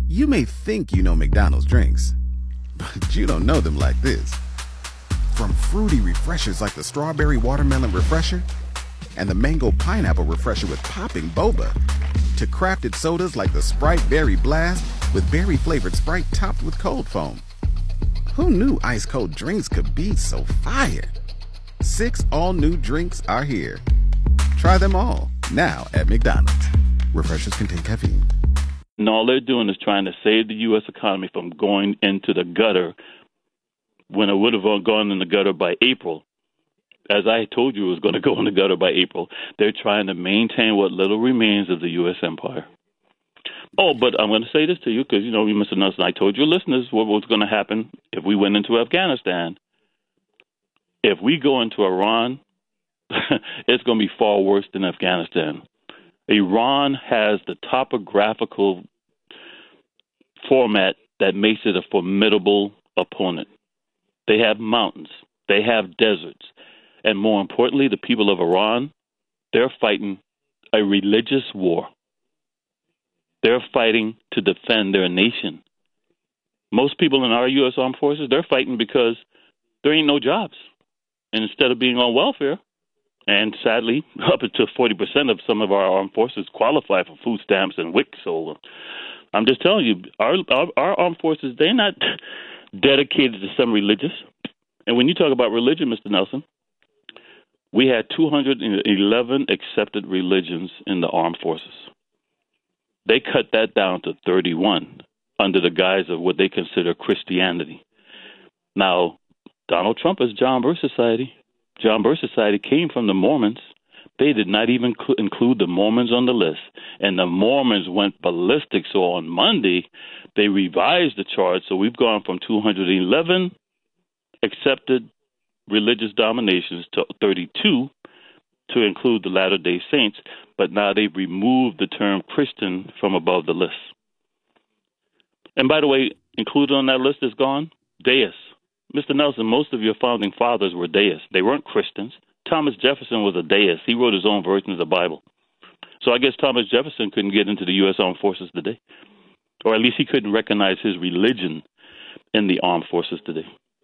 You may think you know McDonald's drinks, but you don't know them like this. From fruity refreshers like the Strawberry Watermelon Refresher and the Mango Pineapple Refresher with popping boba, to crafted sodas like the Sprite Berry Blast with berry-flavored Sprite topped with cold foam. Who knew ice-cold drinks could be so fire? 6 all-new drinks are here. Try them all, now at McDonald's. Refreshers contain caffeine. And all they're doing is trying to save the U.S. economy from going into the gutter when it would have gone in the gutter by April. As I told you, it was going to go in the gutter by April. They're trying to maintain what little remains of the U.S. empire. Oh, but I'm going to say this to you because, Mr. Nelson, I told your listeners what was going to happen if we went into Afghanistan. If we go into Iran, it's going to be far worse than Afghanistan. Iran has the topographical format that makes it a formidable opponent. They have mountains. They have deserts. And more importantly, the people of Iran, they're fighting a religious war. They're fighting to defend their nation. Most people in our U.S. Armed Forces, they're fighting because there ain't no jobs. And instead of being on welfare, and sadly, up to 40% of some of our armed forces qualify for food stamps and WIC. So I'm just telling you, our armed forces, they're not dedicated to some religious. And when you talk about religion, Mr. Nelson, we had 211 accepted religions in the armed forces. They cut that down to 31 under the guise of what they consider Christianity. Now, Donald Trump is John Birch Society. John Birch Society came from the Mormons. They did not even include the Mormons on the list. And the Mormons went ballistic. So on Monday, they revised the chart. So we've gone from 211 accepted religious dominations to 32 to include the Latter-day Saints. But now they've removed the term Christian from above the list. And by the way, included on that list is gone deists. Mr. Nelson, most of your founding fathers were deists. They weren't Christians. Thomas Jefferson was a deist. He wrote his own version of the Bible. So I guess Thomas Jefferson couldn't get into the U.S. Armed Forces today. Or at least he couldn't recognize his religion in the armed forces today.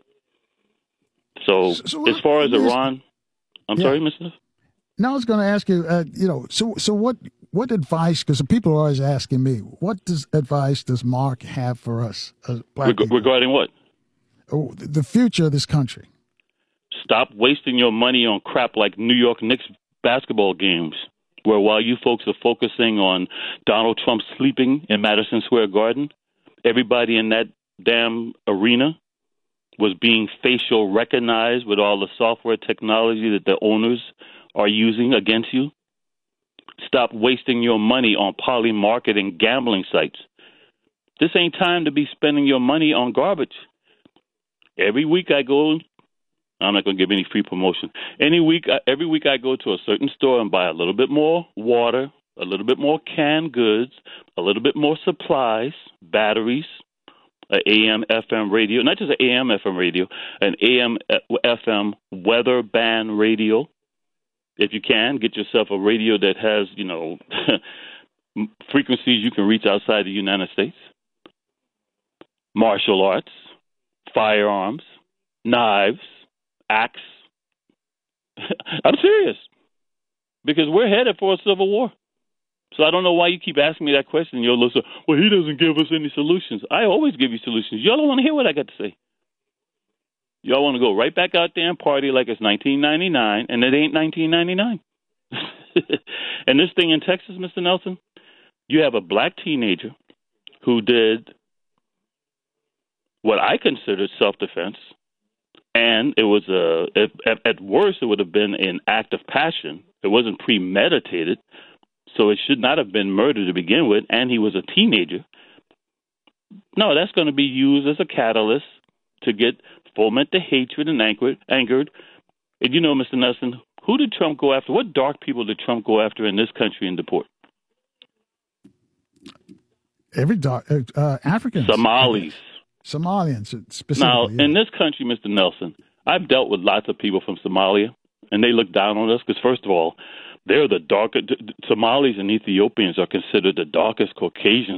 So as far as Iran, I'm sorry, Mr. Now I was going to ask you, so what advice, because people are always asking me, what advice does Mark have for us? Regarding what? Oh, the future of this country. Stop wasting your money on crap like New York Knicks basketball games, where while you folks are focusing on Donald Trump sleeping in Madison Square Garden, everybody in that damn arena was being facial recognized with all the software technology that the owners are using against you. Stop wasting your money on poly-marketing gambling sites. This ain't time to be spending your money on garbage. Every week I go, I'm not going to give any free promotion. Every week I go to a certain store and buy a little bit more water, a little bit more canned goods, a little bit more supplies, batteries, an AM, FM radio, not just an AM, FM radio, an AM, FM weather band radio. If you can, get yourself a radio that has, frequencies you can reach outside the United States. Martial arts, firearms, knives, axe. I'm serious. Because we're headed for a civil war. So I don't know why you keep asking me that question. You'll listen, well, he doesn't give us any solutions. I always give you solutions. Y'all don't want to hear what I got to say. Y'all want to go right back out there and party like it's 1999, and it ain't 1999. And this thing in Texas, Mr. Nelson, you have a black teenager who did what I considered self-defense, and it was at worst it would have been an act of passion. It wasn't premeditated, so it should not have been murder to begin with, and he was a teenager. No, that's going to be used as a catalyst to foment the hatred and angered. And Mr. Nelson, who did Trump go after? What dark people did Trump go after in this country and deport? Every dark Africans. Somalians specifically. Now, in this country, Mr. Nelson, I've dealt with lots of people from Somalia, and they look down on us because, first of all, they're the darkest. Somalis and Ethiopians are considered the darkest Caucasians